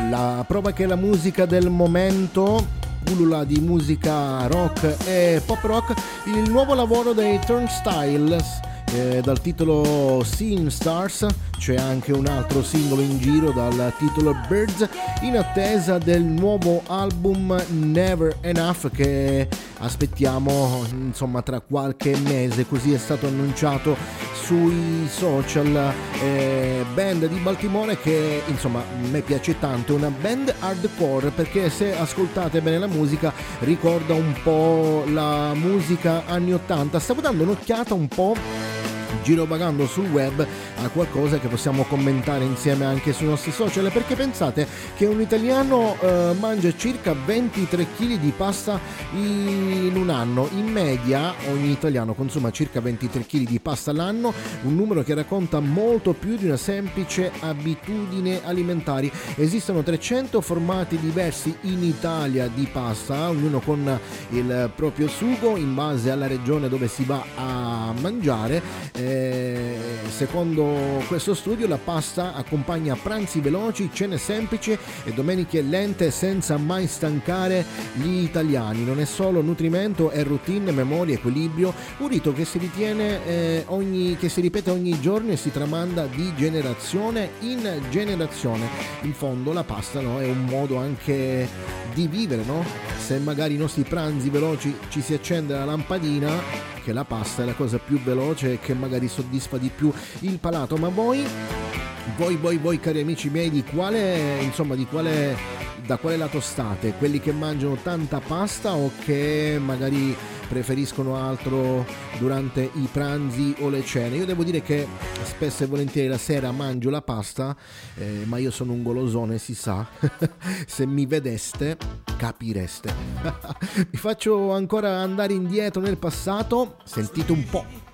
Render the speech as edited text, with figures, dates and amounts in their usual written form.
La prova che la musica del momento pullula di musica rock e pop rock, il nuovo lavoro dei Turnstiles dal titolo Seeing Stars. C'è anche un altro singolo in giro dal titolo Birds, in attesa del nuovo album Never Enough che aspettiamo insomma tra qualche mese, così è stato annunciato sui social. Band di Baltimore che insomma a me piace tanto, è una band hardcore perché se ascoltate bene la musica ricorda un po' la musica anni 80. Stavo dando un'occhiata un po' girovagando sul web a qualcosa che possiamo commentare insieme anche sui nostri social, perché pensate che un italiano mangia circa 23 kg di pasta in un anno. In media ogni italiano consuma circa 23 kg di pasta all'anno, un numero che racconta molto più di una semplice abitudine alimentare. Esistono 300 formati diversi in Italia di pasta, ognuno con il proprio sugo in base alla regione dove si va a mangiare. Secondo questo studio la pasta accompagna pranzi veloci, cene semplici e domeniche lente senza mai stancare gli italiani. Non è solo nutrimento, è routine, memoria, equilibrio, un rito che si ritiene che si ripete ogni giorno e si tramanda di generazione in generazione. In fondo la pasta, no, è un modo anche di vivere, no? Se magari i nostri pranzi veloci ci si accende la lampadina, che la pasta è la cosa più veloce e che magari soddisfa di più il palato. Ma voi cari amici miei, da quale lato state? Quelli che mangiano tanta pasta o che magari preferiscono altro durante i pranzi o le cene? Io devo dire che spesso e volentieri la sera mangio la pasta, ma io sono un golosone, si sa. Se mi vedeste capireste. Mi faccio ancora andare indietro nel passato, sentite un po'.